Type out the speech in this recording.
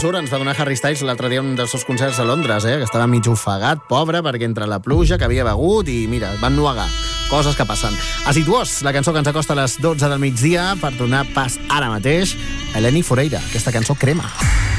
surt ens va donar Harry Styles l'altre dia un dels seus concerts a Londres, que estava mig ofegat, pobre, perquè entre la pluja que havia begut i, mira, van nuegar. Coses que passen. A Situós, la cançó que ens acosta a les 12 del migdia per donar pas ara mateix a Eleni Foureira. Aquesta cançó crema.